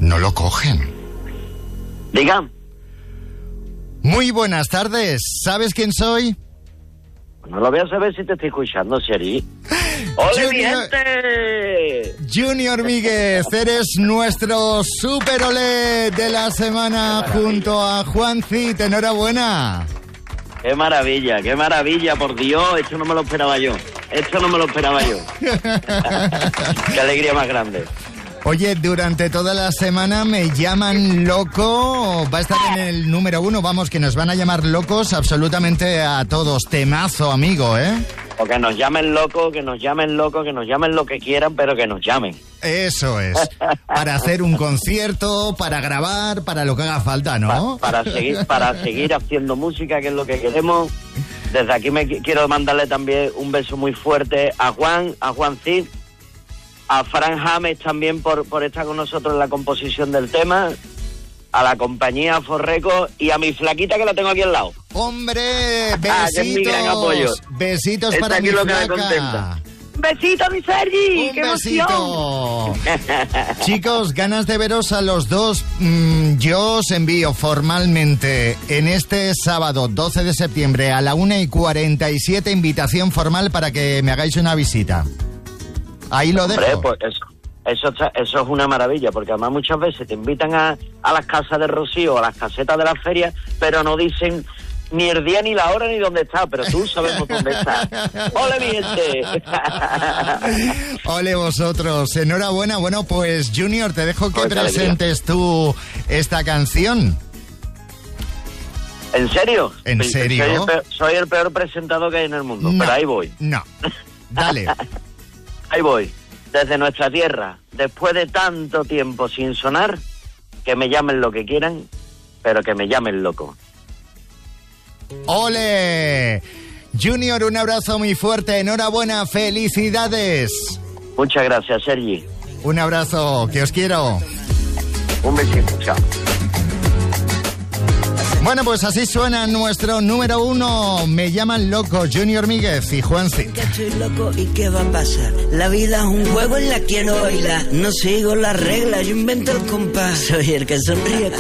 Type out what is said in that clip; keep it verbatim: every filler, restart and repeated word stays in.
no lo cogen. Diga. Muy buenas tardes. ¿Sabes quién soy? No lo voy a saber si te estoy escuchando, Seri. ¡Hola, mi gente! Junior Míguez, eres nuestro super olé de la semana junto a Juancit. Enhorabuena. ¡Qué maravilla, qué maravilla! Por Dios, esto no me lo esperaba yo. Esto no me lo esperaba yo. ¡Qué alegría más grande! Oye, durante toda la semana me llaman loco, va a estar en el número uno, vamos, que nos van a llamar locos absolutamente a todos. Temazo, amigo, ¿eh? O que nos llamen locos, que nos llamen locos, que nos llamen lo que quieran, pero que nos llamen. Eso es, para hacer un concierto, para grabar, para lo que haga falta, ¿no? Pa- para seguir, para seguir haciendo música, que es lo que queremos. Desde aquí me qu- quiero mandarle también un beso muy fuerte a Juan, a Juancit, a Fran James también por, por estar con nosotros en la composición del tema, a la compañía Forreco y a mi flaquita que la tengo aquí al lado. ¡Hombre! ¡Besitos! Ah, que es mi gran apoyo. Besitos Esta para aquí mi lo que me flaca. contenta. ¡Un besito, mi Sergi! ¡Un ¡Qué besito! emoción! Chicos, ganas de veros a los dos. Mm, yo os envío formalmente en este sábado doce de septiembre a la una y cuarenta y siete invitación formal para que me hagáis una visita. Ahí lo dejo. Hombre, pues eso, eso, está, eso es una maravilla, porque además muchas veces te invitan a, a las casas de Rocío, a las casetas de las ferias, pero no dicen ni el día, ni la hora, ni dónde está, pero tú sabemos dónde está. ¡Ole, mi gente! Ole vosotros, enhorabuena. Bueno, pues Junior, te dejo que Ay, qué presentes tú esta canción. ¿En serio? ¿En Soy- serio? Soy el peor, soy el peor presentado que hay en el mundo, No, pero ahí voy. No, dale. Ahí voy. Desde nuestra tierra, después de tanto tiempo sin sonar, que me llamen lo que quieran, pero que me llamen loco. ¡Ole! Junior, un abrazo muy fuerte, enhorabuena, felicidades. Muchas gracias, Sergi. Un abrazo, que os quiero. Un besito, chao. Bueno, pues así suena nuestro número uno. Me llaman loco, Junior Míguez y Juancit. Que estoy loco y qué va a pasar. La vida es un juego en la que quiero bailar. No sigo las reglas, yo invento el compás. Soy el que sonríe.